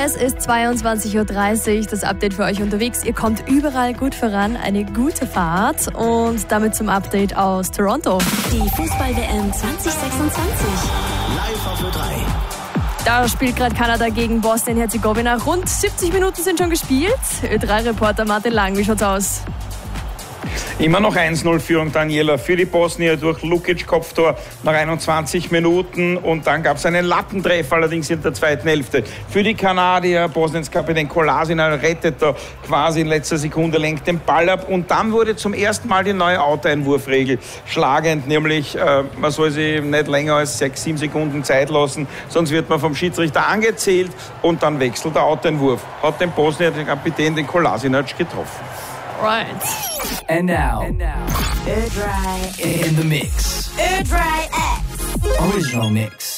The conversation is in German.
Es ist 22.30 Uhr, das Update für euch unterwegs. Ihr kommt überall gut voran, eine gute Fahrt und damit zum Update aus Toronto. Die Fußball-WM 2026. Live auf Ö3. Da spielt gerade Kanada gegen Bosnien-Herzegowina. Rund 70 Minuten sind schon gespielt. Ö3-Reporter Martin Lang, wie schaut's aus? Immer noch 1-0-Führung, Daniela, für die Bosnier durch Lukic Kopftor nach 21 Minuten. Und dann gab es einen Lattentreffer, allerdings in der zweiten Hälfte. Für die Kanadier, Bosniens Kapitän Kolasinac rettet da quasi in letzter Sekunde, lenkt den Ball ab. Und dann wurde zum ersten Mal die neue Out-Einwurfregel schlagend, nämlich man soll sie nicht länger als 6-7 Sekunden Zeit lassen, sonst wird man vom Schiedsrichter angezählt und dann wechselt der Out-Einwurf. Hat den Bosnier, den Kapitän, den Kolasinac getroffen. Right. And now, Ö3 in the mix. Ö3X. Original mix.